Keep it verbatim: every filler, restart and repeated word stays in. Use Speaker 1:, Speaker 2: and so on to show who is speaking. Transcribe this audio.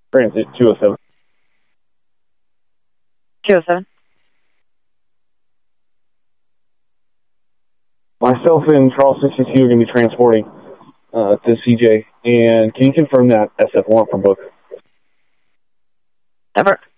Speaker 1: Transit two oh seven.
Speaker 2: two oh seven.
Speaker 1: Myself and Charles sixty-two are going to be transporting uh, to C J. And can you confirm that S F warrant for book?
Speaker 2: Ever.